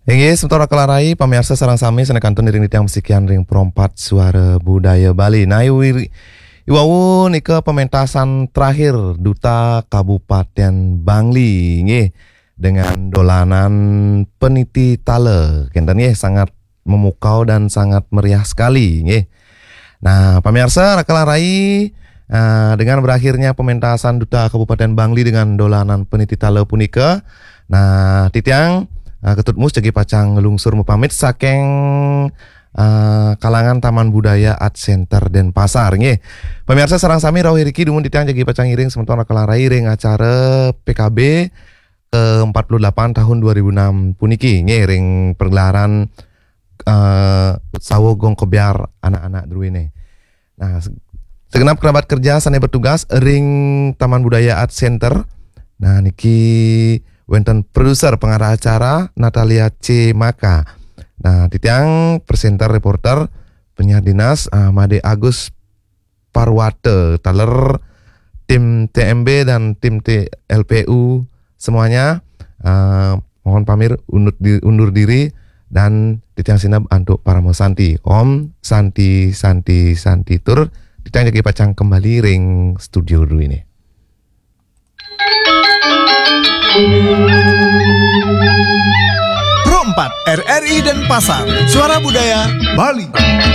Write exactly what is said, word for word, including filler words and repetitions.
Inggih, sementara kelarai pamirsa sarang sami sanekantun ring tiang musikian ring perompat suara budaya Bali. Nah, iwi iwau nika pementasan terakhir Duta Kabupaten Bangli nggih dengan dolanan peniti tale. Kenten nggih sangat memukau dan sangat meriah sekali nggih. Nah, pamirsa kelarai uh, dengan berakhirnya pementasan Duta Kabupaten Bangli dengan dolanan peniti tale punika. Nah, titiang Uh, ketut mus jagi pacang ngelungsur mupamit saking uh, kalangan Taman Budaya Art Center Denpasar nggih. Pemirsa sareng sami rawuh riki dumun titiang jagi pacang iring sementara kelarai ring acara P K B ke empat puluh delapan tahun dua ribu enam puniki nggih ring pergelaran uh, sawo gong kebiar anak-anak druine. Nah, segenap kerabat kerja sana bertugas ring Taman Budaya Art Center. Nah, niki wonten produser pengarah acara Natalia C. Maka. Nah, titiang presenter reporter penyiar dinas uh, Made Agus Parwate, taler tim T M B dan tim T L P U semuanya uh, mohon pamir undur diri, undur diri dan titiang sinab untuk para Santi. Om Santi Santi Santi tur titiang jadi pacang kembali ring studio dulu ini. Pro empat R R I Denpasar, Suara Budaya Bali.